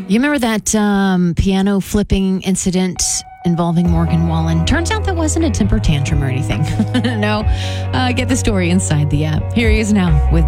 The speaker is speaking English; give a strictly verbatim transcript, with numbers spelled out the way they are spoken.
You remember that um, piano flipping incident involving Morgan Wallen? Turns out that wasn't a temper tantrum or anything. No. Uh, get the story inside the app. Here he is now with